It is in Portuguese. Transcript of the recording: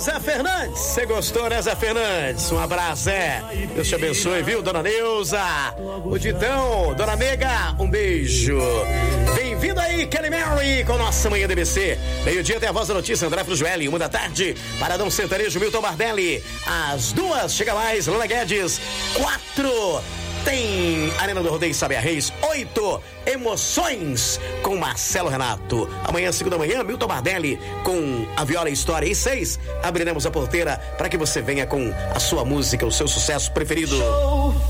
Zé Fernandes. Você gostou, né, Zé Fernandes? Um abraço, Zé. Deus te abençoe, viu, dona Neuza? O Ditão, dona Nega, um beijo. Bem-vindo aí, Kelly Mary, com nossa manhã DBC. Meio-dia tem a Voz da Notícia, André Frugelli. 1 da tarde, Paradão Sertanejo, Milton Bardelli. Às 2, chega mais, Lula Guedes. 4, tem Arena do Rodeio Saber Reis. 8, Emoções com Marcelo Renato. Amanhã, 5 da manhã, Milton Bardelli com a Viola e História. E 6, abriremos a porteira para que você venha com a sua música, o seu sucesso preferido. Show.